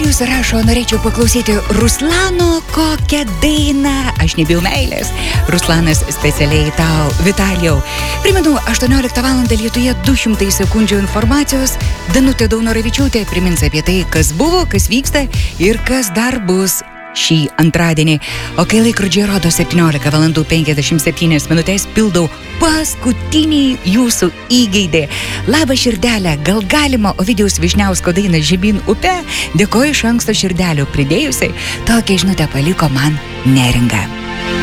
Saulius rašo, norėčiau paklausyti Ruslano kokią dainą. Aš nebijau meilės. Ruslanas specialiai tau, Vitalijau. Primenu, 18 val. Lietuje 200 sekundžių informacijos. Danutė Daunoravičiūtė primins apie tai, kas buvo, kas vyksta ir kas dar bus šį antradienį. O kai laikrodžiai rodo 17 val. 57 minutės, pildau paskutinį jūsų įgeidį. Labą širdelę, gal galima Ovidijaus Vyšniausko dainą Žemyn upe? Dėkoju iš anksto širdelio pridėjusiai. Tokią žinutę paliko man Neringa.